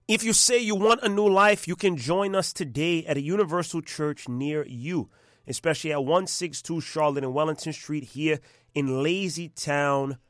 If you say you want a new life, you can join us today at a Universal Church near you, especially at 162 Charlotte and Wellington Street here in Lazy Town,